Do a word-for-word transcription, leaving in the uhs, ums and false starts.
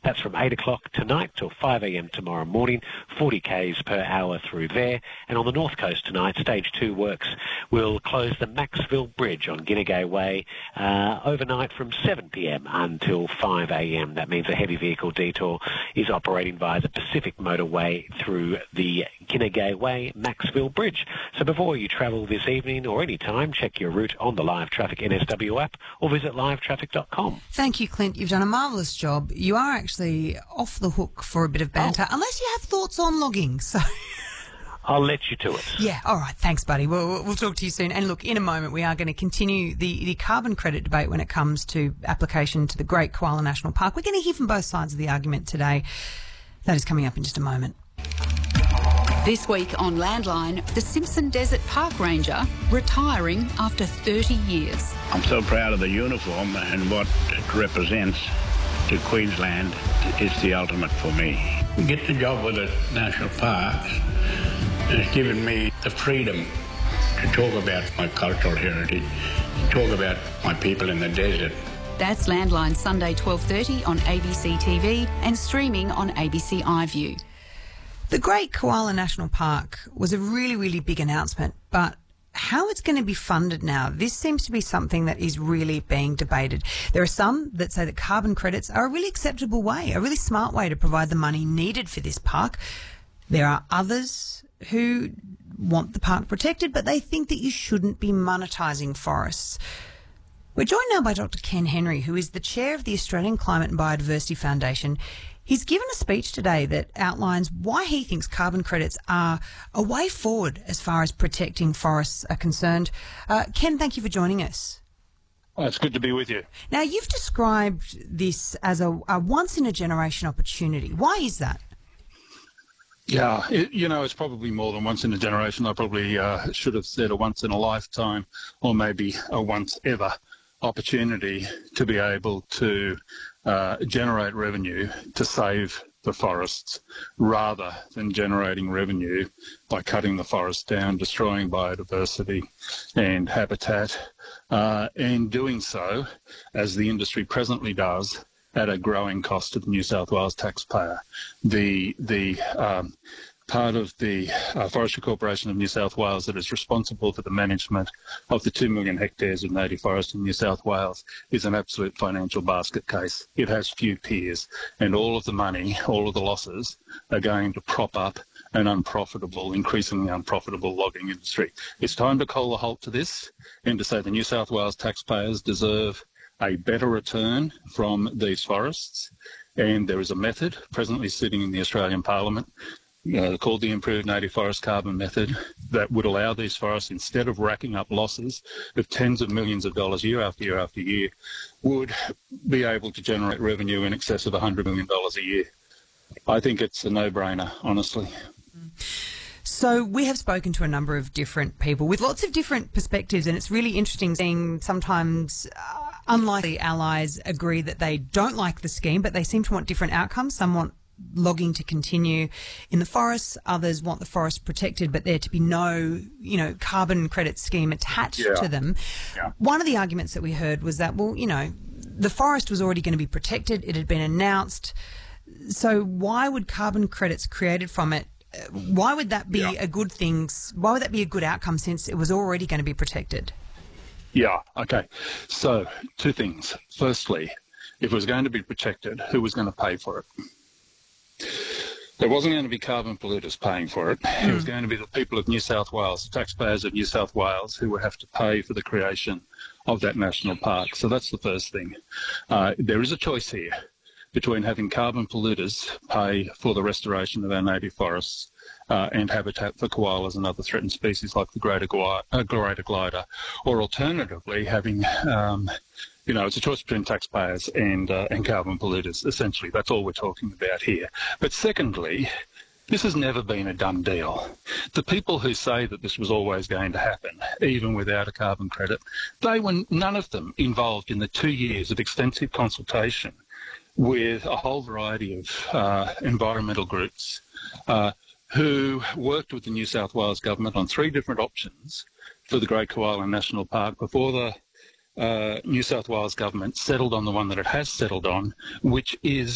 That's from eight o'clock tonight till five a m tomorrow morning, forty k's per hour through there. And on the north coast tonight, Stage two works will close the Maxville Bridge on Ginnegay Way uh, overnight from seven p m until five a m That means a heavy vehicle detour is operating via the Pacific Motorway through the Ginnegay Way Maxville Bridge. So before you travel this evening or any time, check your route on the Live Traffic N S W app or visit live traffic dot com. Thank you, Clint. You've done a marvellous job. You are actually off the hook for a bit of banter, oh. unless you have thoughts on logging. So I'll let you to it. Yeah, all right. Thanks, buddy. We'll, we'll talk to you soon. And look, in a moment, we are going to continue the, the carbon credit debate when it comes to application to the Great Koala National Park. We're going to hear from both sides of the argument today. That is coming up in just a moment. This week on Landline, the Simpson Desert Park Ranger retiring after thirty years. I'm so proud of the uniform and what it represents to Queensland. It's the ultimate for me. To get the job with the national parks has given me the freedom to talk about my cultural heritage, to talk about my people in the desert. That's Landline, Sunday twelve thirty on A B C T V and streaming on A B C iView. The Great Koala National Park was a really, really big announcement, but how it's going to be funded now, this seems to be something that is really being debated. There are some that say that carbon credits are a really acceptable way, a really smart way to provide the money needed for this park. There are others who want the park protected, but they think that you shouldn't be monetising forests. We're joined now by Doctor Ken Henry, who is the chair of the Australian Climate and Biodiversity Foundation. He's given a speech today that outlines why he thinks carbon credits are a way forward as far as protecting forests are concerned. Uh, Ken, thank you for joining us. Well, it's good to be with you. Now, you've described this as a, a once-in-a-generation opportunity. Why is that? Yeah, it, you know, it's probably more than once in a generation. I probably uh, should have said a once-in-a-lifetime or maybe a once-ever opportunity to be able to uh, generate revenue to save the forests rather than generating revenue by cutting the forest down, destroying biodiversity and habitat, uh, and doing so, as the industry presently does, at a growing cost to the New South Wales taxpayer. The the um, part of the uh, Forestry Corporation of New South Wales that is responsible for the management of the two million hectares of native forest in New South Wales is an absolute financial basket case. It has few peers, and all of the money, all of the losses are going to prop up an unprofitable, increasingly unprofitable logging industry. It's time to call a halt to this and to say the New South Wales taxpayers deserve a better return from these forests, and there is a method presently sitting in the Australian Parliament uh, called the Improved Native Forest Carbon Method that would allow these forests, instead of racking up losses of tens of millions of dollars year after year after year, would be able to generate revenue in excess of one hundred million dollars a year. I think it's a no-brainer, honestly. So we have spoken to a number of different people with lots of different perspectives, and it's really interesting seeing sometimes uh, unlikely allies agree that they don't like the scheme, but they seem to want different outcomes. Some want logging to continue in the forests, others want the forest protected, but there to be no, you know, carbon credit scheme attached yeah. to them. Yeah. One of the arguments that we heard was that, well, you know, the forest was already going to be protected, it had been announced, so why would carbon credits created from it, why would that be yeah. a good thing? Why would that be a good outcome since it was already going to be protected? Yeah, okay. So, two things. Firstly, if it was going to be protected, who was going to pay for it? There wasn't going to be carbon polluters paying for it. Mm. It was going to be the people of New South Wales, the taxpayers of New South Wales, who would have to pay for the creation of that national park. So that's the first thing. Uh, there is a choice here between having carbon polluters pay for the restoration of our native forests uh, and habitat for koalas and other threatened species like the greater, gui- uh, greater glider, or alternatively having, um, you know, it's a choice between taxpayers and, uh, and carbon polluters, essentially. That's all we're talking about here. But secondly, this has never been a done deal. The people who say that this was always going to happen, even without a carbon credit, they were none of them involved in the two years of extensive consultation with a whole variety of uh, environmental groups uh, who worked with the New South Wales government on three different options for the Great Koala National Park before the uh, New South Wales government settled on the one that it has settled on, which is